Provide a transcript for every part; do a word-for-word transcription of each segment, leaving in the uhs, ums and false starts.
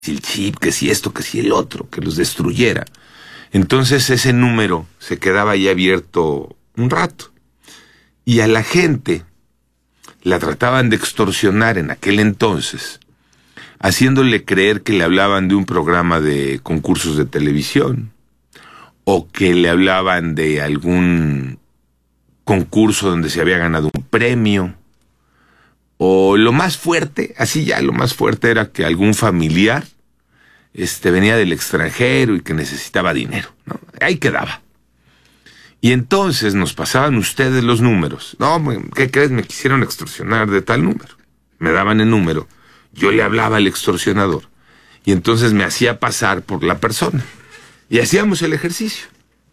si el chip, que si esto, que si el otro, que los destruyera. Entonces ese número se quedaba ahí abierto un rato. Y a la gente la trataban de extorsionar en aquel entonces, haciéndole creer que le hablaban de un programa de concursos de televisión, o que le hablaban de algún concurso donde se había ganado un premio, o lo más fuerte, así ya lo más fuerte era que algún familiar este, venía del extranjero y que necesitaba dinero, ¿no? Ahí quedaba. Y entonces nos pasaban ustedes los números. No, ¿qué crees? Me quisieron extorsionar de tal número. Me daban el número. Yo le hablaba al extorsionador. Y entonces me hacía pasar por la persona. Y hacíamos el ejercicio.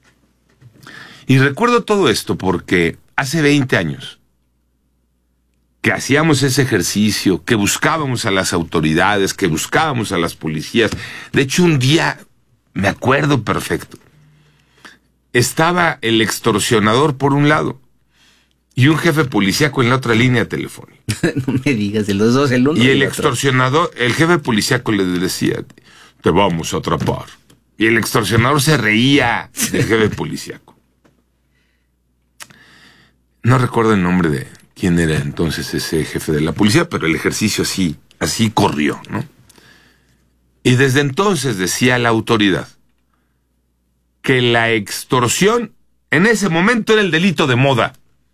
Y recuerdo todo esto porque hace veinte años que hacíamos ese ejercicio, que buscábamos a las autoridades, que buscábamos a las policías. De hecho, un día, me acuerdo perfecto, estaba el extorsionador por un lado y un jefe policíaco en la otra línea telefónica. No me digas, de los dos el uno. Y el extorsionador, el jefe policíaco le decía, te vamos a atrapar. Y el extorsionador se reía del jefe policíaco. No recuerdo el nombre de quién era entonces ese jefe de la policía, pero el ejercicio así, así corrió, ¿no? Y desde entonces decía la autoridad que la extorsión en ese momento era el delito de moda,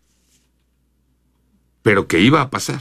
pero que iba a pasar.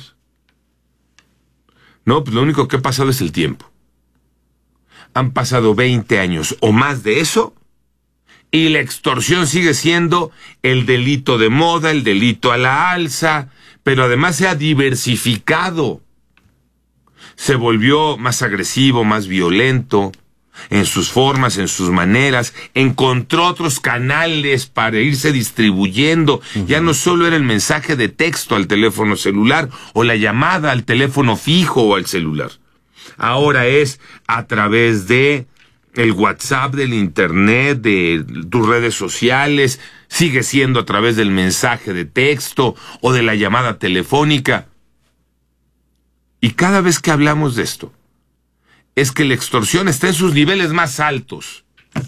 No, pues lo único que ha pasado es el tiempo. Han pasado veinte años o más de eso, y la extorsión sigue siendo el delito de moda, el delito a la alza, pero además se ha diversificado. Se volvió más agresivo, más violento, en sus formas, en sus maneras, encontró otros canales para irse distribuyendo. Uh-huh. Ya no solo era el mensaje de texto al teléfono celular o la llamada al teléfono fijo o al celular. Ahora es a través de el WhatsApp, del internet, de tus redes sociales, sigue siendo a través del mensaje de texto o de la llamada telefónica. Y cada vez que hablamos de esto, es que la extorsión está en sus niveles más altos.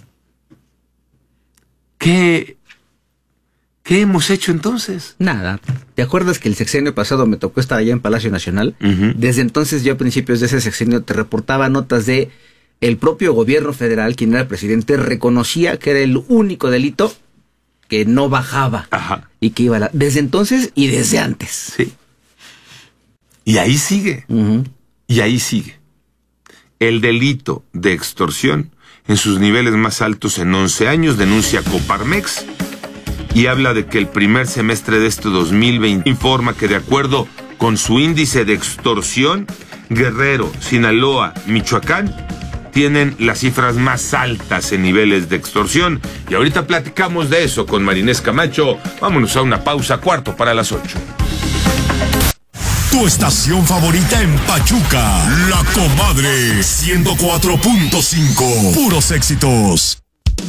¿Qué, qué hemos hecho entonces? Nada. ¿Te acuerdas que el sexenio pasado me tocó estar allá en Palacio Nacional? Uh-huh. Desde entonces, yo a principios de ese sexenio te reportaba notas de el propio gobierno federal, quien era el presidente, reconocía que era el único delito que no bajaba. Ajá. Y que iba a la... Desde entonces y desde antes. Sí. Y ahí sigue. Uh-huh. Y ahí sigue. El delito de extorsión en sus niveles más altos en once años, denuncia Coparmex, y habla de que el primer semestre de este dos mil veinte informa que de acuerdo con su índice de extorsión, Guerrero, Sinaloa, Michoacán tienen las cifras más altas en niveles de extorsión. Y ahorita platicamos de eso con Marinés Camacho. Vámonos a una pausa, cuarto para las ocho. Tu estación favorita en Pachuca, La Comadre, ciento cuatro punto cinco. Puros éxitos.